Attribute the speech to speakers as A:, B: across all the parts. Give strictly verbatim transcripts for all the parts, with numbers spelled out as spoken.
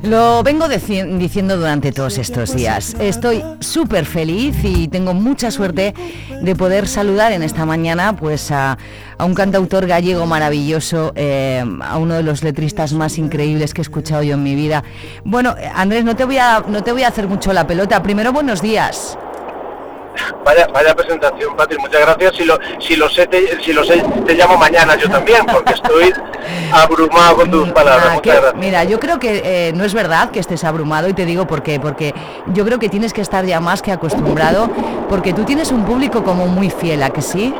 A: Lo vengo deci- diciendo durante todos estos días. Estoy súper feliz y tengo mucha suerte de poder saludar en esta mañana pues a, a un cantautor gallego maravilloso, eh, a uno de los letristas más increíbles que he escuchado yo en mi vida. Bueno, Andrés, no te voy a, no te voy a hacer mucho la pelota. Primero, buenos días.
B: Vaya, vaya presentación, Patri, muchas gracias. Si lo, si lo sé, te, si lo sé, te llamo mañana yo también, porque estoy abrumado con tus palabras.
A: Ah,
B: muchas
A: que,
B: gracias.
A: Mira, yo creo que eh, no es verdad que estés abrumado y te digo por qué, porque yo creo que tienes que estar ya más que acostumbrado, porque tú tienes un público como muy fiel, ¿a que sí?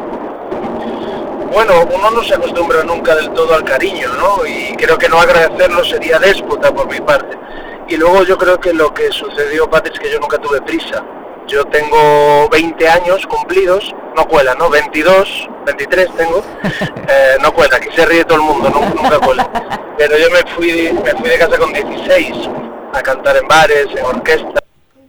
B: Bueno, uno no se acostumbra nunca del todo al cariño, ¿no? Y creo que no agradecerlo sería déspota por mi parte. Y luego yo creo que lo que sucedió, Patri, es que yo nunca tuve prisa. Yo tengo veinte años cumplidos, no cuela, ¿no? veintidós, veintitrés tengo, eh, no cuela, aquí se ríe todo el mundo, nunca, nunca cuela. Pero yo me fui, me fui de casa con dieciséis a cantar en bares, en orquesta,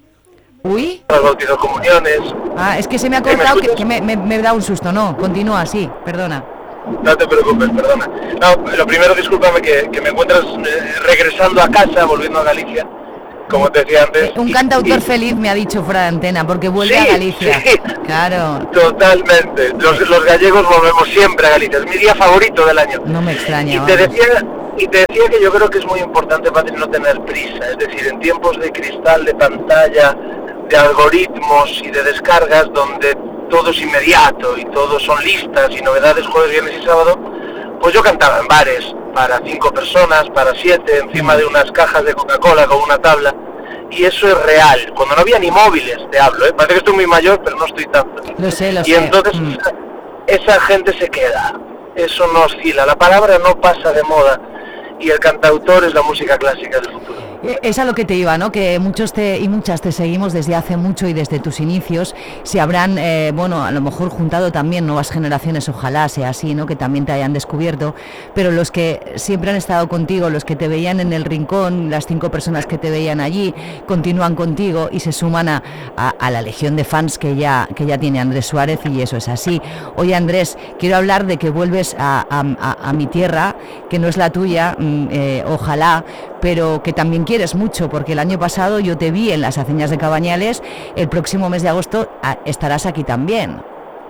A: Uy.
B: los bautizos, comuniones.
A: Ah, es que se me ha
B: ¿Sí, me
A: cortado, que,
B: escuchas?
A: que me, me, me da un susto, no, continúa así, perdona.
B: No te preocupes, perdona. No, lo primero, discúlpame que, que me encuentras eh, regresando a casa, volviendo a Galicia, como te decía antes.
A: Eh, un
B: y-
A: cantautor
B: y-
A: feliz me ha dicho fuera de antena, porque vuelve
B: Sí,
A: a Galicia.
B: sí.
A: Claro,
B: Totalmente. Los, los gallegos volvemos siempre a Galicia. Es mi día favorito del año.
A: no me extraña.
B: Y te
A: vamos.
B: decía, y te decía que yo creo que es muy importante, Patri, no tener prisa. Es decir, en tiempos de cristal, de pantalla, de algoritmos y de descargas, donde todo es inmediato y todo son listas y novedades jueves, viernes y sábado, pues yo cantaba en bares para cinco personas, para siete, encima de unas cajas de Coca-Cola con una tabla. Y eso es real. Cuando no había ni móviles, te hablo, ¿eh? Parece que estoy muy mayor, pero no estoy tanto.
A: Lo sé, lo
B: Y
A: sé.
B: entonces
A: Mm.
B: esa, esa gente se queda. Eso no oscila. La palabra no pasa de moda. Y el cantautor es la música clásica del futuro.
A: Es a lo que te iba, ¿no? Que muchos te, y muchas te seguimos desde hace mucho y desde tus inicios. Se habrán, eh, bueno, a lo mejor juntado también nuevas generaciones, ojalá sea así, ¿no? Que también te hayan descubierto. Pero los que siempre han estado contigo, los que te veían en el rincón, las cinco personas que te veían allí, continúan contigo y se suman a, a, a la legión de fans que ya, que ya tiene Andrés Suárez, y eso es así. Oye, Andrés, quiero hablar de que vuelves a, a, a, a mi tierra, que no es la tuya, mm, eh, ojalá, pero que también quieres mucho, porque el año pasado yo te vi en las Aceñas de Cabañales. El próximo mes de agosto a, estarás aquí también.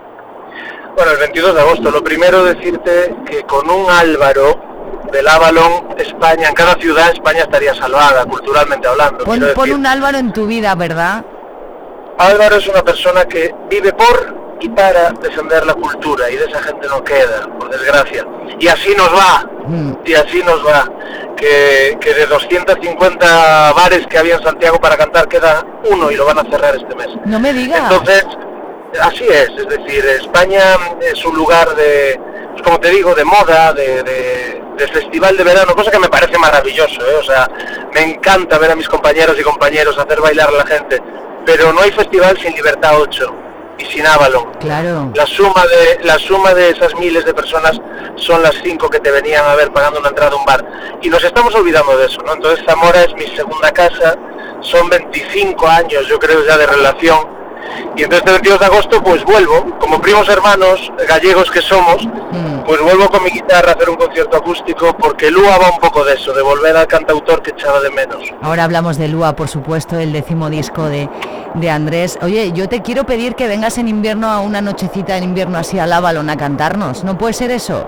B: Bueno, el veintidós de agosto. Lo primero, decirte que con un Álvaro del Avalon, España, en cada ciudad España estaría salvada, culturalmente hablando.
A: Pon,
B: quiero
A: pon
B: decir.
A: un Álvaro en tu vida, ¿verdad?
B: Álvaro es una persona que vive por y para defender la cultura, y de esa gente no queda, por desgracia. Y así nos va,
A: Mm.
B: y así nos va. Que, que de doscientos cincuenta bares que había en Santiago para cantar queda uno y lo van a cerrar este mes.
A: No me digas.
B: Entonces, así es, es decir, España es un lugar de, pues como te digo, de moda, de, de, de festival de verano, cosa que me parece maravilloso, ¿eh? O sea, me encanta ver a mis compañeros y compañeros hacer bailar a la gente, pero no hay festival sin Libertad ocho y sin Avalon.
A: Claro.
B: La suma de la suma de esas miles de personas son las cinco que te venían a ver pagando una entrada a un bar. Y nos estamos olvidando de eso, ¿no? Entonces Zamora es mi segunda casa, son veinticinco años, yo creo, ya de relación. Y entonces el veintidós de agosto pues vuelvo, como primos hermanos gallegos que somos,
A: Mm.
B: pues vuelvo con mi guitarra a hacer un concierto acústico, porque Lua va un poco de eso, de volver al cantautor que echaba de menos.
A: Ahora hablamos de Lua, por supuesto, el décimo disco de, de Andrés. Oye, yo te quiero pedir que vengas en invierno, a una nochecita en invierno así al Avalon a cantarnos. ¿No puede ser eso?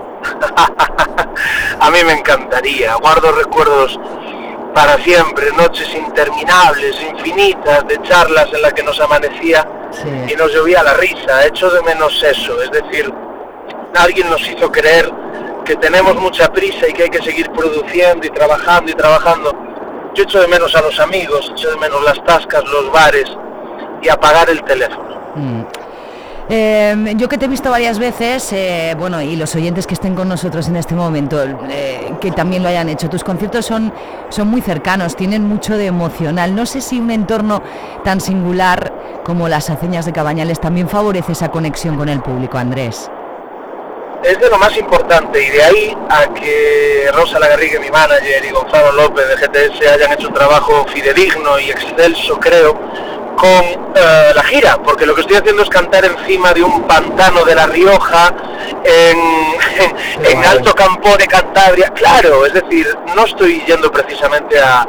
B: A mí me encantaría, guardo recuerdos para siempre, noches interminables, infinitas, de charlas en las que nos amanecía
A: Sí.
B: y nos llovía la risa. Echo de menos eso, es decir, alguien nos hizo creer que tenemos mucha prisa y que hay que seguir produciendo y trabajando y trabajando. Yo echo de menos a los amigos, echo de menos las tascas, los bares y apagar el teléfono.
A: Mm. Eh, yo que te he visto varias veces, eh, bueno, y los oyentes que estén con nosotros en este momento, eh, que también lo hayan hecho, tus conciertos son, son muy cercanos, tienen mucho de emocional. No sé si un entorno tan singular como las Aceñas de Cabañales también favorece esa conexión con el público, Andrés.
B: Es de lo más importante, y de ahí a que Rosa Lagarrigue, mi manager, y Gonzalo López de G T S hayan hecho un trabajo fidedigno y excelso, creo, con uh, la gira, porque lo que estoy haciendo es cantar encima de un pantano de La Rioja, en, en Alto Campo de Cantabria. Claro, es decir, no estoy yendo precisamente a,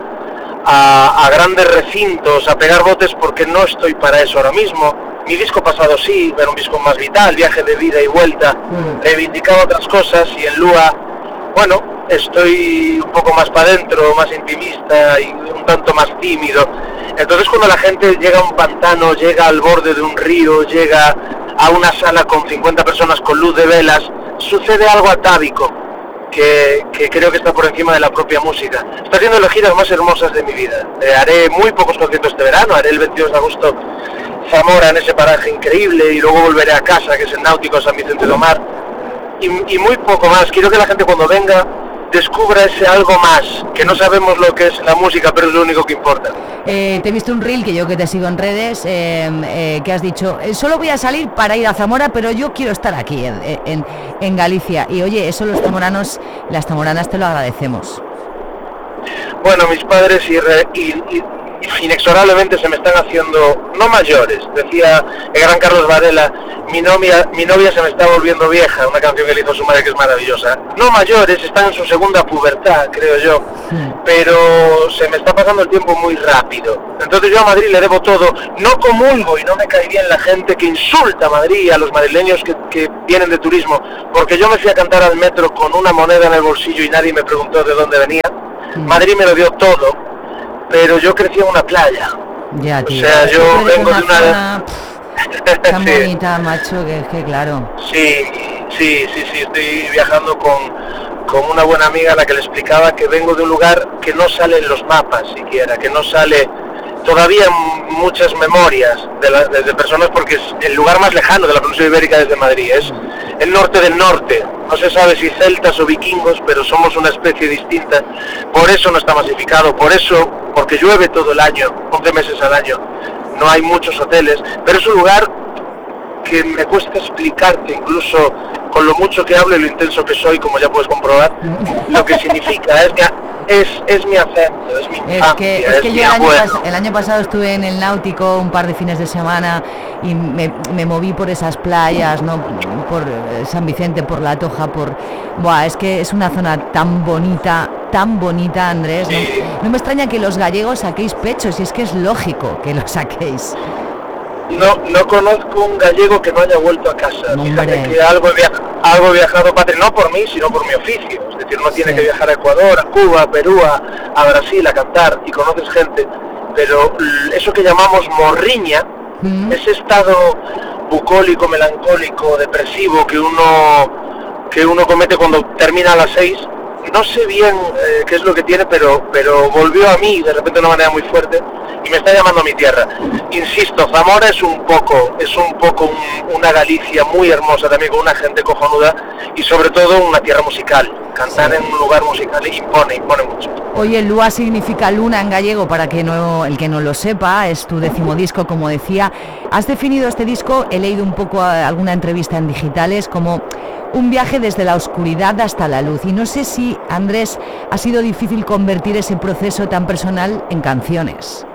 B: a, a grandes recintos, a pegar botes, porque no estoy para eso ahora mismo. Mi disco pasado sí, era un disco más vital, viaje de vida y vuelta, mm. reivindicaba otras cosas, y en Lua, bueno, estoy un poco más para adentro, más intimista y un tanto más tímido. Entonces cuando la gente llega a un pantano, llega al borde de un río, llega a una sala con cincuenta personas con luz de velas, sucede algo atávico que, que creo que está por encima de la propia música. Está haciendo las giras más hermosas de mi vida. Eh, haré muy pocos conciertos este verano, haré el veintidós de agosto Zamora, en ese paraje increíble, y luego volveré a casa, que es el Náutico San Vicente del Mar, y, y muy poco más. Quiero que la gente cuando venga descubra ese algo más, que no sabemos lo que es la música, pero es lo único que importa.
A: Eh, te he visto un reel, que yo que te sigo en redes, eh, eh, que has dicho, eh, solo voy a salir para ir a Zamora, pero yo quiero estar aquí, en, en, en Galicia. Y oye, eso los zamoranos, las zamoranas te lo agradecemos.
B: Bueno, mis padres y, re, y, y inexorablemente se me están haciendo, no mayores, decía el gran Carlos Varela, mi novia, mi novia se me está volviendo vieja, una canción que le hizo su madre que es maravillosa. No mayores, están en su segunda pubertad, creo yo, pero se me está pasando el tiempo muy rápido. Entonces yo a Madrid le debo todo. No comulgo y no me cae bien la gente que insulta a Madrid, a los madrileños que, que vienen de turismo, porque yo me fui a cantar al metro con una moneda en el bolsillo y nadie me preguntó de dónde venía. Madrid me lo dio todo, pero yo crecí en una playa.
A: Ya, tío.
B: O sea, yo vengo de una...
A: Zona, pff, tan sí. bonita, macho, que es que claro.
B: Sí, sí, sí, sí, estoy viajando con, con una buena amiga a la que le explicaba que vengo de un lugar que no sale en los mapas siquiera, que no sale todavía en muchas memorias de, la, de, de personas, porque es el lugar más lejano de la península ibérica desde Madrid, es el norte del norte. No se sabe si celtas o vikingos, pero somos una especie distinta. Por eso no está masificado, por eso, porque llueve todo el año, once meses al año. No hay muchos hoteles, pero es un lugar que me cuesta explicarte, incluso con lo mucho que hablo y lo intenso que soy, como ya puedes comprobar, lo que significa. Es mi, es, es mi acento, es mi infancia,
A: es que, es
B: es
A: que
B: mi
A: yo el año,
B: abuelo.
A: el año pasado estuve en el Náutico un par de fines de semana y me, me moví por esas playas, ¿no? Por San Vicente, por La Toja, por... Buah, es que es una zona tan bonita, tan bonita, Andrés. ¿no?
B: Sí.
A: No me extraña que los gallegos saquéis pechos, y es que es lógico que lo saquéis.
B: No, no conozco un gallego que no haya vuelto a casa.
A: No,
B: Fíjate que algo he, viajado, algo he viajado, padre, no por mí, sino por mi oficio. Es decir, uno tiene sí. que viajar a Ecuador, a Cuba, a Perú, a, a Brasil, a cantar, y conoces gente. Pero eso que llamamos morriña, ¿Mm? ese estado bucólico, melancólico, depresivo que uno, que uno comete cuando termina a las seis, no sé bien eh, qué es lo que tiene, pero, pero volvió a mí de repente de una manera muy fuerte y me está llamando a mi tierra. Insisto, Zamora es un poco, es un poco un, una Galicia muy hermosa también, con una gente cojonuda y sobre todo una tierra musical. Cantar sí. en un lugar musical impone, impone mucho.
A: Oye, Lua significa luna en gallego, para que no, el que no lo sepa, es tu décimo disco, como decía. Has definido este disco, he leído un poco alguna entrevista en digitales, como un viaje desde la oscuridad hasta la luz. Y no sé si, Andrés, ha sido difícil convertir ese proceso tan personal en canciones.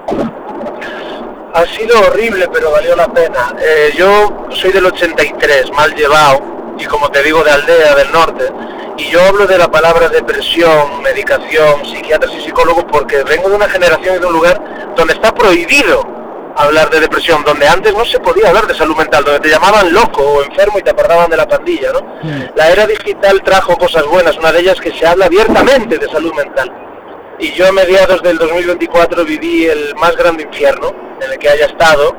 B: Ha sido horrible, pero valió la pena. Eh, yo soy del ochenta y tres, mal llevado, y como te digo, de aldea del norte. Y yo hablo de la palabra depresión, medicación, psiquiatras y psicólogos, porque vengo de una generación y de un lugar donde está prohibido hablar de depresión, donde antes no se podía hablar de salud mental, donde te llamaban loco o enfermo y te apartaban de la pandilla, ¿no? Mm. La era digital trajo cosas buenas, una de ellas que se habla abiertamente de salud mental. Y yo a mediados del dos mil veinticuatro viví el más grande infierno en el que haya estado.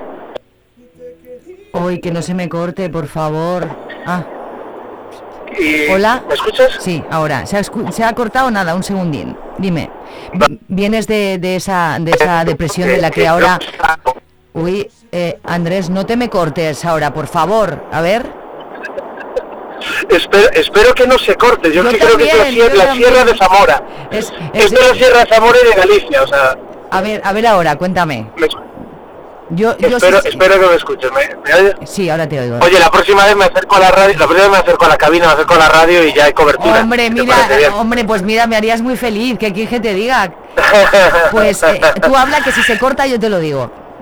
A: Uy, que no se me corte, por favor. Ah.
B: Y,
A: ¿Hola?
B: ¿Me escuchas?
A: Sí, ahora. ¿Se ha, ¿Se ha cortado nada? Un segundín. Dime. ¿Vienes de, de, esa, de esa depresión de la que ahora... Uy, eh, Andrés, no te me cortes ahora, por favor. A ver.
B: Espero, espero que no se corte. Yo, yo que también, creo que es la, sierra, la sierra de Zamora. Es, es, es de la sierra de Zamora y de Galicia, o sea...
A: A ver, a ver ahora, cuéntame.
B: Me...
A: Yo, yo
B: espero,
A: sí,
B: espero que me escuches. ¿Me, ¿Me oyes?
A: Sí, ahora te oigo.
B: Oye, la próxima vez me acerco a la radio, la próxima vez me acerco a la cabina, me acerco a la radio y ya hay cobertura.
A: Hombre, mira, hombre, pues mira, me harías muy feliz. ¿Qué quieres que te diga? Pues eh, tú habla, que si se corta yo te lo digo.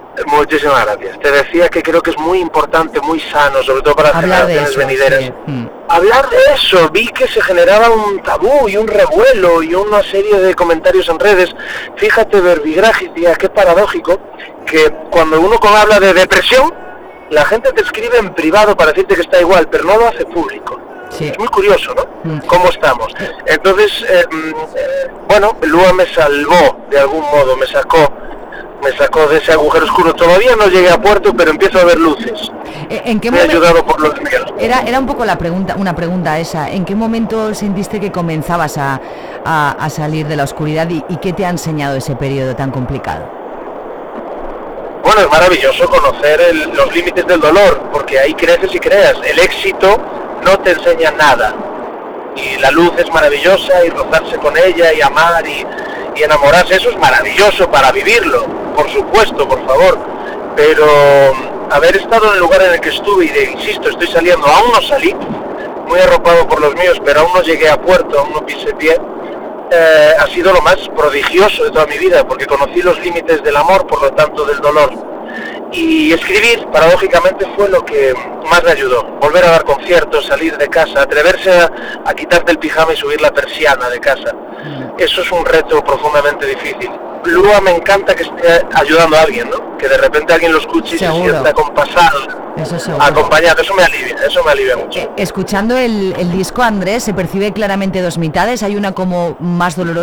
B: Muchísimas gracias. Te decía que creo que es muy importante, muy sano, sobre todo para las
A: Hablar de
B: generaciones
A: eso,
B: venideras.
A: sí. Mm.
B: Hablar de eso, vi que se generaba un tabú y un revuelo y una serie de comentarios en redes. Fíjate, verbigragia, tía, qué paradójico, que cuando uno habla de depresión, la gente te escribe en privado para decirte que está igual, pero no lo hace público. Sí. Es muy curioso, ¿no? Mm. ¿Cómo estamos? Entonces, eh, bueno, Lua me salvó de algún modo, me sacó me sacó de ese agujero oscuro. Todavía no llegué a puerto, pero empiezo a ver luces.
A: ¿En qué
B: me ha
A: momento?
B: ayudado por los míos.
A: Era, era un poco la pregunta, una pregunta esa. ¿En qué momento sentiste que comenzabas a, a, a salir de la oscuridad y, y qué te ha enseñado ese periodo tan complicado?
B: Bueno, es maravilloso conocer el, los límites del dolor, porque ahí creces y creas. El éxito no te enseña nada. Y la luz es maravillosa, y rozarse con ella, y amar, y, y enamorarse, eso es maravilloso para vivirlo, por supuesto, por favor. Pero haber estado en el lugar en el que estuve, y de, insisto, estoy saliendo, aún no salí, muy arropado por los míos, pero aún no llegué a puerto, aún no pisé pie, eh, ha sido lo más prodigioso de toda mi vida, porque conocí los límites del amor, por lo tanto del dolor. Y escribir, paradójicamente, fue lo que más me ayudó. Volver a dar conciertos, salir de casa, atreverse a, a quitarte el pijama y subir la persiana de casa. Eso es un reto profundamente difícil. Lua me encanta que esté ayudando a alguien, ¿no? Que de repente alguien lo escuche y seguro. Se sienta acompasado, eso acompañado. Eso me alivia, eso me alivia mucho.
A: Eh, escuchando el, el disco, Andrés, se percibe claramente dos mitades. Hay una como más dolorosa